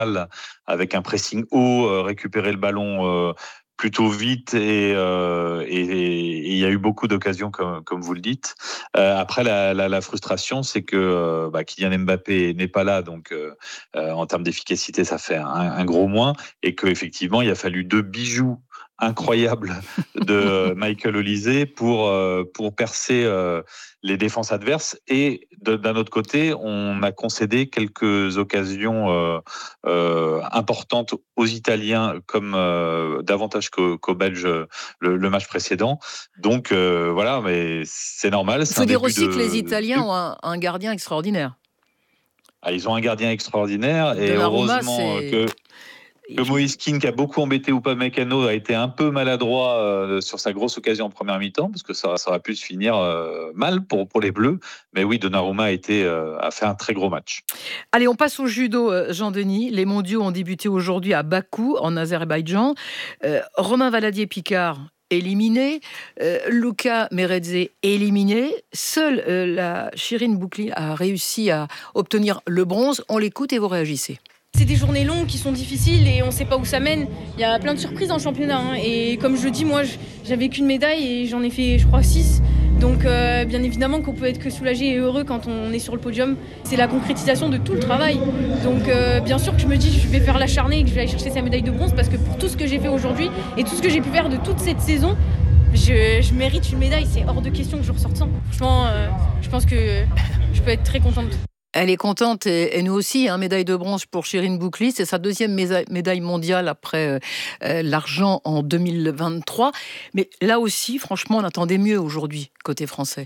avec un pressing haut, récupérer le ballon plutôt vite et il y a eu beaucoup d'occasions comme vous le dites. Après la frustration, c'est que Kylian Mbappé n'est pas là, donc en termes d'efficacité, ça fait un gros moins, et qu'effectivement, il a fallu 2 bijoux incroyables de Michael Olise pour percer les défenses adverses. Et d'un autre côté, on a concédé quelques occasions importantes aux Italiens, comme davantage qu'aux Belges le match précédent. Donc voilà, mais c'est normal. Il faut dire aussi que les Italiens ont un gardien extraordinaire. Ils ont un gardien extraordinaire, et Donnarumma, heureusement que Moïse Kean, qui a beaucoup embêté Upamecano, a été un peu maladroit sur sa grosse occasion en première mi-temps, parce que ça aurait pu se finir mal pour les Bleus. Mais oui, Donnarumma a fait un très gros match. Allez, on passe au judo, Jean-Denis. Les mondiaux ont débuté aujourd'hui à Bakou, en Azerbaïdjan. Romain Valadier-Picard éliminé, Luca Meredzé éliminé. Seule la Chirine Boukli a réussi à obtenir le bronze. On l'écoute et vous réagissez. C'est des journées longues qui sont difficiles et on ne sait pas où ça mène. Il y a plein de surprises en championnat. Et comme je le dis, moi, j'avais qu'une médaille et j'en ai fait, je crois, 6. Donc, bien évidemment qu'on peut être que soulagé et heureux quand on est sur le podium. C'est la concrétisation de tout le travail. Donc, bien sûr que je me dis que je vais faire l'acharné et que je vais aller chercher sa médaille de bronze, parce que pour tout ce que j'ai fait aujourd'hui et tout ce que j'ai pu faire de toute cette saison, je mérite une médaille. C'est hors de question que je ressorte sans. Franchement, je pense que je peux être très contente. Elle est contente, et nous aussi, médaille de bronze pour Chirine Boukli. C'est sa deuxième médaille mondiale après l'argent en 2023. Mais là aussi, franchement, on attendait mieux aujourd'hui, côté français.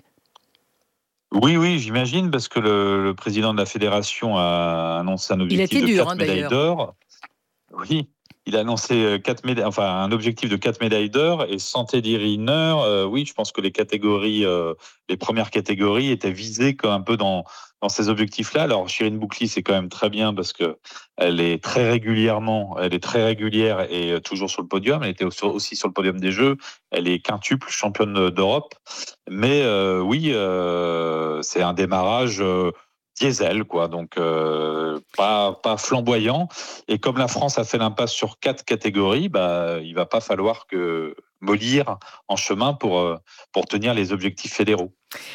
Oui, j'imagine, parce que le président de la fédération a annoncé un objectif de 4 médailles d'or. Oui, il a annoncé un objectif de 4 médailles d'or, et sans Teddy Riner, oui, je pense que les premières catégories étaient visées comme un peu dans ces objectifs-là. Alors, Chirine Boukli, c'est quand même très bien, parce que elle est très régulière et toujours sur le podium. Elle était aussi sur le podium des Jeux. Elle est quintuple championne d'Europe. Mais oui, c'est un démarrage diesel, quoi. Donc pas flamboyant. Et comme la France a fait l'impasse sur 4 catégories, il va pas falloir mollir en chemin pour tenir les objectifs fédéraux.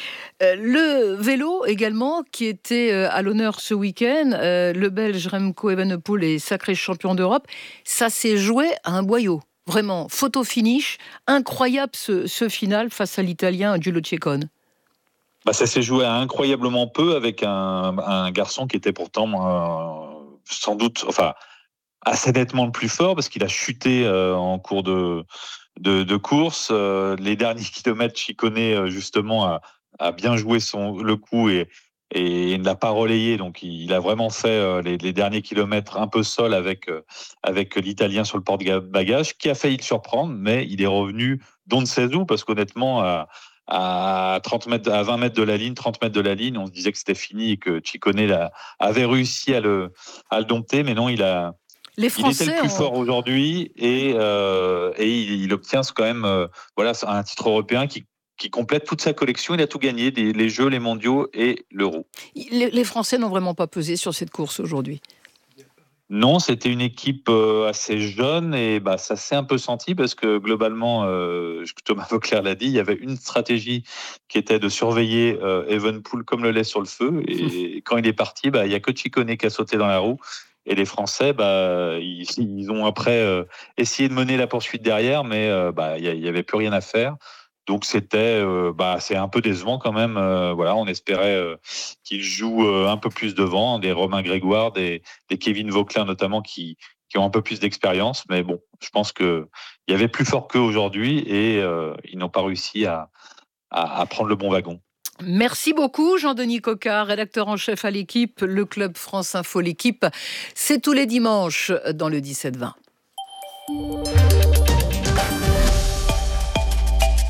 Le vélo également, qui était à l'honneur ce week-end. Le Belge Remco Evenepoel est sacré champion d'Europe. Ça s'est joué à un boyau. Vraiment, photo finish. Incroyable ce final face à l'Italien Giulio Ciccone. Ça s'est joué à incroyablement peu, avec un garçon qui était pourtant sans doute, assez nettement le plus fort, parce qu'il a chuté en cours de course. Les derniers kilomètres, Ciccone justement a bien joué le coup et ne l'a pas relayé. Donc il a vraiment fait les derniers kilomètres un peu seul avec l'Italien sur le porte-bagages, qui a failli le surprendre, mais il est revenu d'on ne sait où, parce qu'honnêtement, à 30 mètres, à 20 mètres de la ligne, 30 mètres de la ligne, on se disait que c'était fini et que Ciccone avait réussi à le dompter, mais non, il était le plus fort aujourd'hui, et il obtient quand même un titre européen qui complète toute sa collection. Il a tout gagné, les Jeux, les mondiaux et l'Euro. Les Français n'ont vraiment pas pesé sur cette course aujourd'hui. Non, c'était une équipe assez jeune, et ça s'est un peu senti, parce que globalement, Thomas Voeckler l'a dit, il y avait une stratégie qui était de surveiller Evenepoel comme le lait sur le feu, et quand il est parti, il n'y a que Ciccone qui a sauté dans la roue, et les Français, ils ont après essayé de mener la poursuite derrière, mais il n'y avait plus rien à faire. Donc c'est un peu décevant quand même. On espérait qu'ils jouent un peu plus devant, des Romain Grégoire, des Kevin Voeckler notamment, qui ont un peu plus d'expérience. Mais bon, je pense qu'il y avait plus fort qu'eux aujourd'hui, et ils n'ont pas réussi à prendre le bon wagon. Merci beaucoup Jean-Denis Coquard, rédacteur en chef à l'équipe, le Club France Info. L'équipe, c'est tous les dimanches dans le 17-20.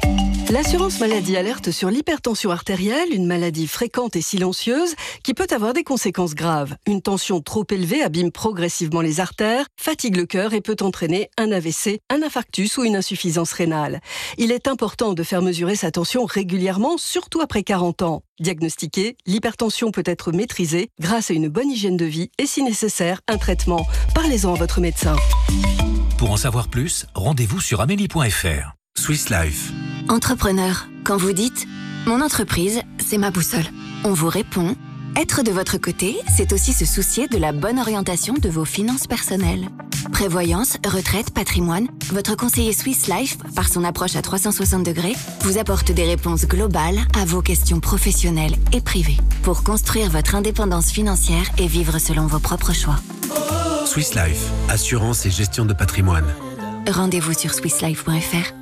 L'assurance maladie alerte sur l'hypertension artérielle, une maladie fréquente et silencieuse qui peut avoir des conséquences graves. Une tension trop élevée abîme progressivement les artères, fatigue le cœur et peut entraîner un AVC, un infarctus ou une insuffisance rénale. Il est important de faire mesurer sa tension régulièrement, surtout après 40 ans. Diagnostiquée, l'hypertension peut être maîtrisée grâce à une bonne hygiène de vie et si nécessaire, un traitement. Parlez-en à votre médecin. Pour en savoir plus, rendez-vous sur amélie.fr. Swiss Life. Entrepreneur, quand vous dites « Mon entreprise, c'est ma boussole », on vous répond « Être de votre côté, c'est aussi se soucier de la bonne orientation de vos finances personnelles. » Prévoyance, retraite, patrimoine, votre conseiller Swiss Life, par son approche à 360 degrés, vous apporte des réponses globales à vos questions professionnelles et privées pour construire votre indépendance financière et vivre selon vos propres choix. Swiss Life, assurance et gestion de patrimoine. Rendez-vous sur swisslife.fr.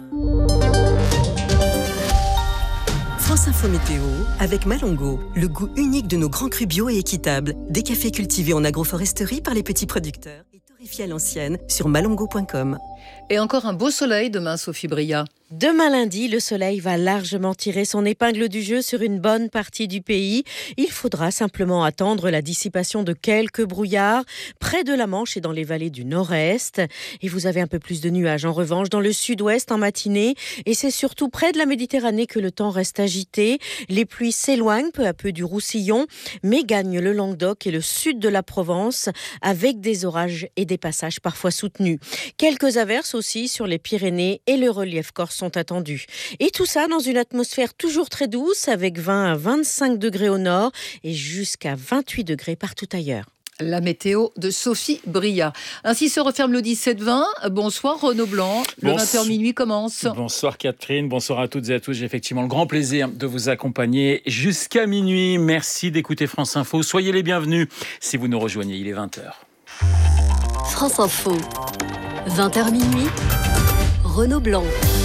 France Info Météo avec Malongo, le goût unique de nos grands crus bio et équitables. Des cafés cultivés en agroforesterie par les petits producteurs et torréfiés à l'ancienne sur malongo.com. Et encore un beau soleil demain, Sophie Bria. Demain lundi, le soleil va largement tirer son épingle du jeu sur une bonne partie du pays. Il faudra simplement attendre la dissipation de quelques brouillards près de la Manche et dans les vallées du nord-est. Et vous avez un peu plus de nuages en revanche dans le sud-ouest en matinée. Et c'est surtout près de la Méditerranée que le temps reste agité. Les pluies s'éloignent peu à peu du Roussillon, mais gagnent le Languedoc et le sud de la Provence avec des orages et des passages parfois soutenus. Quelques averses aussi sur les Pyrénées et le relief corse sont attendus. Et tout ça dans une atmosphère toujours très douce avec 20 à 25 degrés au nord et jusqu'à 28 degrés partout ailleurs. La météo de Sophie Bria. Ainsi se referme le 17-20. Bonsoir Renaud Blanc. Le 20h minuit commence. Bonsoir Catherine, bonsoir à toutes et à tous. J'ai effectivement le grand plaisir de vous accompagner jusqu'à minuit. Merci d'écouter France Info. Soyez les bienvenus si vous nous rejoignez. Il est 20h. France Info, 20h minuit, Renaud Blanc.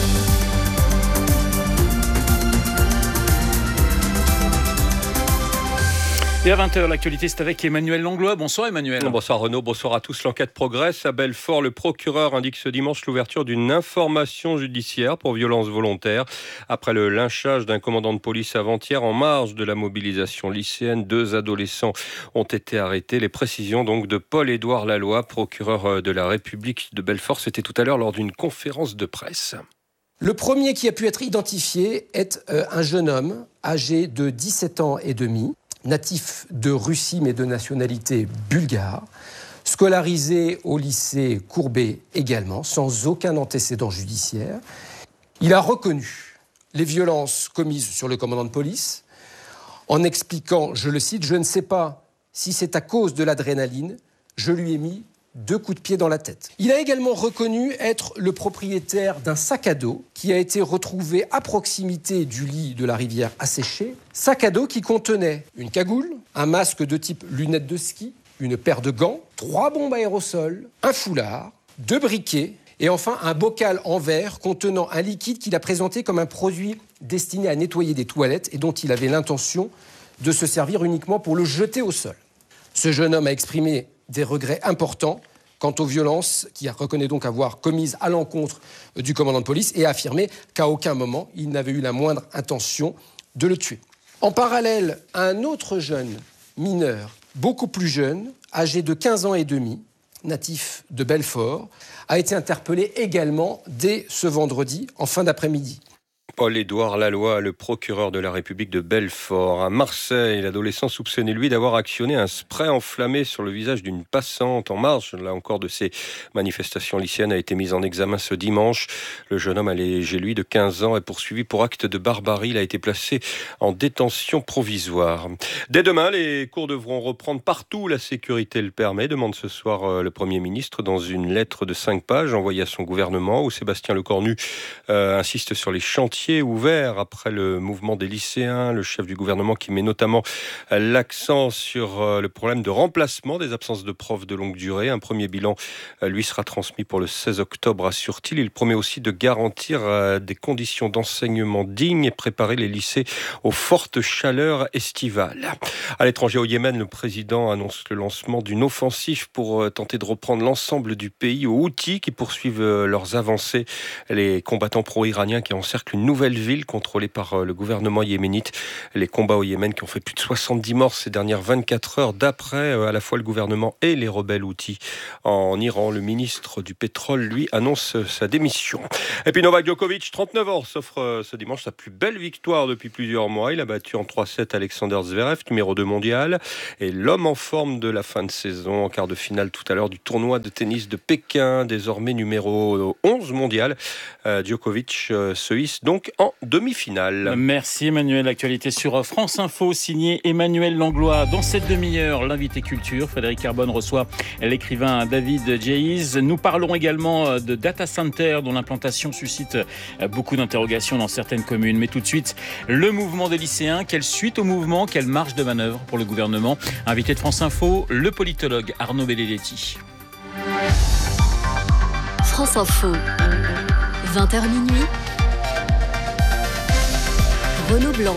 Et à 20h, l'actualité, c'est avec Emmanuel Langlois. Bonsoir Emmanuel. Bonsoir Renaud, bonsoir à tous. L'enquête progresse. À Belfort, le procureur indique ce dimanche l'ouverture d'une information judiciaire pour violence volontaire. Après le lynchage d'un commandant de police avant-hier en marge de la mobilisation lycéenne, 2 adolescents ont été arrêtés. Les précisions donc de Paul-Édouard Laloy, procureur de la République de Belfort. C'était tout à l'heure lors d'une conférence de presse. Le premier qui a pu être identifié est un jeune homme âgé de 17 ans et demi, natif de Russie mais de nationalité bulgare, scolarisé au lycée Courbet également, sans aucun antécédent judiciaire. Il a reconnu les violences commises sur le commandant de police en expliquant, je le cite, « Je ne sais pas si c'est à cause de l'adrénaline, je lui ai mis 2 coups de pied dans la tête ». Il a également reconnu être le propriétaire d'un sac à dos qui a été retrouvé à proximité du lit de la rivière asséchée. Sac à dos qui contenait une cagoule, un masque de type lunettes de ski, une paire de gants, 3 bombes aérosols, un foulard, 2 briquets et enfin un bocal en verre contenant un liquide qu'il a présenté comme un produit destiné à nettoyer des toilettes et dont il avait l'intention de se servir uniquement pour le jeter au sol. Ce jeune homme a exprimé des regrets importants quant aux violences qu'il reconnaît donc avoir commises à l'encontre du commandant de police et a affirmé qu'à aucun moment il n'avait eu la moindre intention de le tuer. En parallèle, un autre jeune mineur, beaucoup plus jeune, âgé de 15 ans et demi, natif de Belfort, a été interpellé également dès ce vendredi en fin d'après-midi. Paul-Édouard Laloy, le procureur de la République de Belfort. À Marseille, l'adolescent soupçonné, lui, d'avoir actionné un spray enflammé sur le visage d'une passante en marge, là encore, de ces manifestations lycéennes, a été mis en examen ce dimanche. Le jeune homme âgé, lui, de 15 ans, est poursuivi pour acte de barbarie. Il a été placé en détention provisoire. Dès demain, les cours devront reprendre partout où la sécurité le permet, demande ce soir le Premier ministre dans une lettre de 5 pages envoyée à son gouvernement, où Sébastien Lecornu insiste sur les chantiers ouvert après le mouvement des lycéens, le chef du gouvernement qui met notamment l'accent sur le problème de remplacement des absences de profs de longue durée. Un premier bilan lui sera transmis pour le 16 octobre, assure-t-il. Il promet aussi de garantir des conditions d'enseignement dignes et préparer les lycées aux fortes chaleurs estivales. À l'étranger, au Yémen, le président annonce le lancement d'une offensive pour tenter de reprendre l'ensemble du pays aux Houthis qui poursuivent leurs avancées. Les combattants pro-iraniens qui encerclent une nouvelle ville contrôlée par le gouvernement yéménite. Les combats au Yémen qui ont fait plus de 70 morts ces dernières 24 heures d'après à la fois le gouvernement et les rebelles houthis. En Iran, le ministre du pétrole, lui, annonce sa démission. Et puis Novak Djokovic, 39 ans, s'offre ce dimanche sa plus belle victoire depuis plusieurs mois. Il a battu en 3-7 Alexander Zverev, numéro 2 mondial, et l'homme en forme de la fin de saison en quart de finale tout à l'heure du tournoi de tennis de Pékin, désormais numéro 11 mondial. Djokovic se hisse donc en demi-finale. Merci Emmanuel. L'actualité sur France Info, signé Emmanuel Langlois. Dans cette demi-heure, l'invité culture, Frédéric Carbone reçoit l'écrivain David Djeiz. Nous parlerons également de data center dont l'implantation suscite beaucoup d'interrogations dans certaines communes. Mais tout de suite, le mouvement des lycéens. Quelle suite au mouvement? Quelle marge de manœuvre pour le gouvernement? Invité de France Info, le politologue Arnaud Benedetti. France Info, 20h minuit. Renaud Blanc.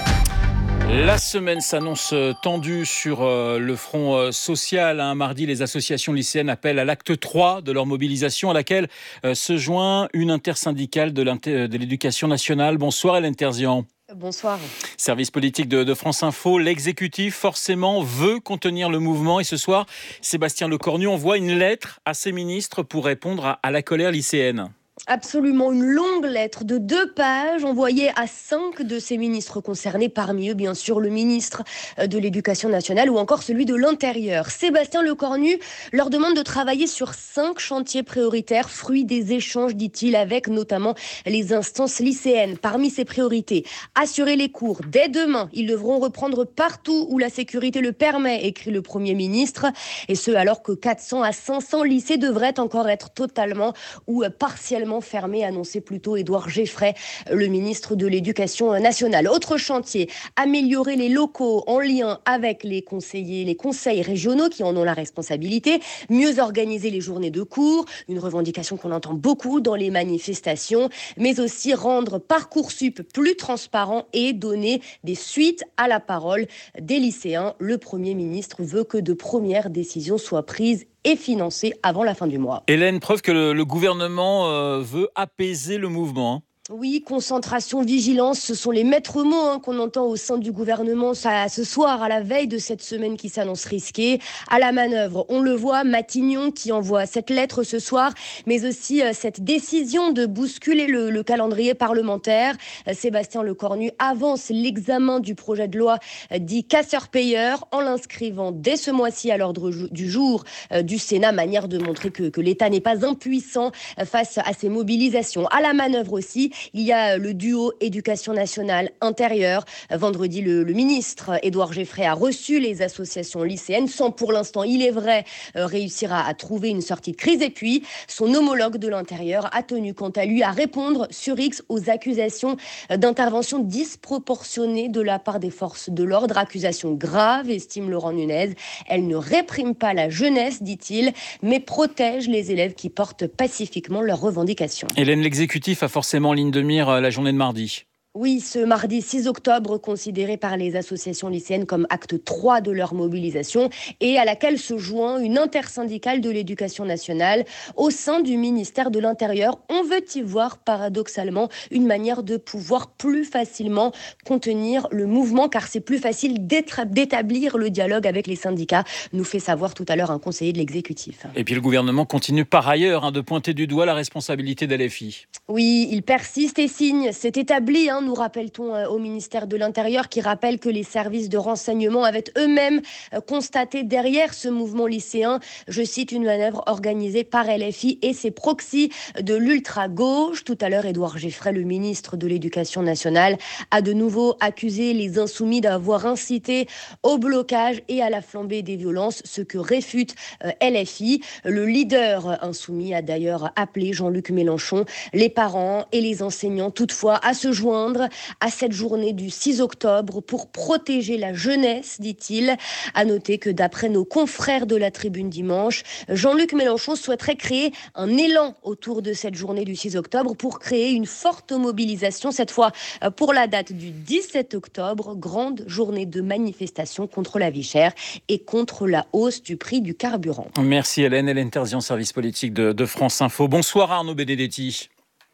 La semaine s'annonce tendue sur le front social. Mardi, les associations lycéennes appellent à l'acte 3 de leur mobilisation à laquelle se joint une intersyndicale de l'éducation nationale. Bonsoir Hélène Terzian. Bonsoir. Service politique de France Info, l'exécutif forcément veut contenir le mouvement et ce soir, Sébastien Lecornu envoie une lettre à ses ministres pour répondre à la colère lycéenne. Absolument, une longue lettre de 2 pages envoyée à 5 de ces ministres concernés, parmi eux bien sûr le ministre de l'Éducation nationale ou encore celui de l'Intérieur. Sébastien Lecornu leur demande de travailler sur 5 chantiers prioritaires, fruits des échanges, dit-il, avec notamment les instances lycéennes. Parmi ces priorités, assurer les cours dès demain. Ils devront reprendre partout où la sécurité le permet, écrit le Premier ministre, et ce alors que 400 à 500 lycées devraient encore être totalement ou partiellement fermé, annoncé plus tôt Édouard Geffray, le ministre de l'Éducation nationale. Autre chantier, améliorer les locaux en lien avec les conseils régionaux qui en ont la responsabilité, mieux organiser les journées de cours, une revendication qu'on entend beaucoup dans les manifestations, mais aussi rendre Parcoursup plus transparent et donner des suites à la parole des lycéens. Le Premier ministre veut que de premières décisions soient prises et financé avant la fin du mois. Hélène, preuve que le gouvernement veut apaiser le mouvement. Oui, concentration, vigilance, ce sont les maîtres mots qu'on entend au sein du gouvernement ce soir, à la veille de cette semaine qui s'annonce risquée. À la manœuvre, on le voit, Matignon qui envoie cette lettre ce soir, mais aussi cette décision de bousculer le calendrier parlementaire. Sébastien Lecornu avance l'examen du projet de loi dit casseur-payeur en l'inscrivant dès ce mois-ci à l'ordre du jour du Sénat, manière de montrer que l'État n'est pas impuissant face à ces mobilisations. À la manœuvre aussi, il y a le duo éducation nationale intérieure. Vendredi, le ministre Édouard Geffray a reçu les associations lycéennes sans pour l'instant, il est vrai, réussir à trouver une sortie de crise. Et puis, son homologue de l'intérieur a tenu quant à lui à répondre sur X aux accusations d'intervention disproportionnée de la part des forces de l'ordre. Accusations graves, estime Laurent Nunez. Elle ne réprime pas la jeunesse, dit-il, mais protège les élèves qui portent pacifiquement leurs revendications. Hélène, l'exécutif a forcément en ligne de mire la journée de mardi. Oui, ce mardi 6 octobre, considéré par les associations lycéennes comme acte 3 de leur mobilisation et à laquelle se joint une intersyndicale de l'éducation nationale au sein du ministère de l'Intérieur. On veut y voir paradoxalement une manière de pouvoir plus facilement contenir le mouvement car c'est plus facile d'établir le dialogue avec les syndicats, nous fait savoir tout à l'heure un conseiller de l'exécutif. Et puis le gouvernement continue par ailleurs de pointer du doigt la responsabilité d'LFI. Oui, il persiste et signe, c'est établi, nous rappelle-t-on au ministère de l'Intérieur qui rappelle que les services de renseignement avaient eux-mêmes constaté derrière ce mouvement lycéen, je cite, une manœuvre organisée par LFI et ses proxys de l'ultra-gauche. Tout à l'heure, Édouard Geffray, le ministre de l'Éducation nationale, a de nouveau accusé les insoumis d'avoir incité au blocage et à la flambée des violences, ce que réfute LFI. Le leader insoumis a d'ailleurs appelé Jean-Luc Mélenchon, les parents et les enseignants toutefois à se joindre à cette journée du 6 octobre pour protéger la jeunesse, dit-il. À noter que d'après nos confrères de la Tribune dimanche, Jean-Luc Mélenchon souhaiterait créer un élan autour de cette journée du 6 octobre pour créer une forte mobilisation, cette fois pour la date du 17 octobre, grande journée de manifestation contre la vie chère et contre la hausse du prix du carburant. Merci Hélène Terzian, service politique de France Info. Bonsoir Arnaud Benedetti.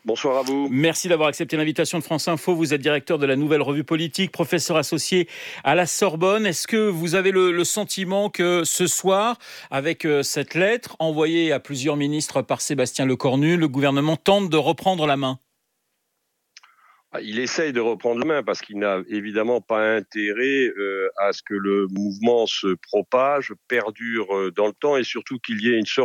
Bonsoir à vous. Merci d'avoir accepté l'invitation de France Info. Vous êtes directeur de la Nouvelle Revue Politique, professeur associé à la Sorbonne. Est-ce que vous avez le sentiment que ce soir, avec cette lettre envoyée à plusieurs ministres par Sébastien Lecornu, le gouvernement tente de reprendre la main ? Il essaye de reprendre la main parce qu'il n'a évidemment pas intérêt à ce que le mouvement se propage, perdure dans le temps et surtout qu'il y ait une sorte